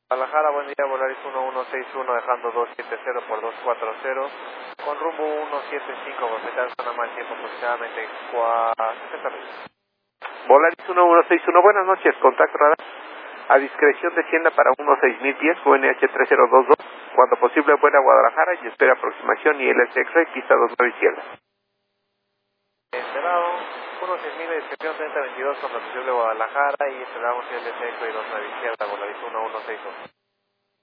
Guadalajara, buen día, Volaris 1161 dejando 270 por 240 con rumbo 175, bofetada zona mal tiempo aproximadamente 60 minutos. Volaris 1161, buenas noches, contacto radar. A discreción descienda para 16000 pies, UNH 3022, cuando posible vuela a Guadalajara y espera aproximación y LSX, pista 29 izquierda. Esperado, 16000 a discreción 3022 con la posible Guadalajara y esperamos LSX y 29 izquierda, Volaris 1161.